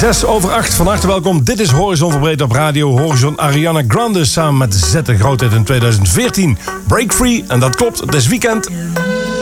7:06. Van harte welkom. Dit is Horizon Verbreed op Radio Horizon. Ariana Grande samen met Z de Grootheid in 2014. Break Free. En dat klopt, het is weekend.